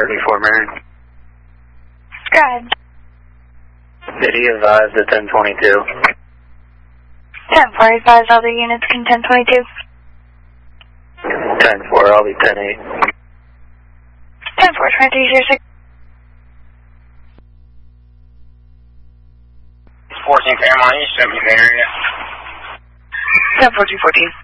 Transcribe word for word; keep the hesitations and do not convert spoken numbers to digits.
thirty-four Marion. Go ahead. Did he advise the ten twenty-two? ten four, advise all the units can ten twenty-two. ten four, I'll be ten eight. ten four, twenty-two zero six. fourteen Paramount, you sent me there. ten four two fourteen.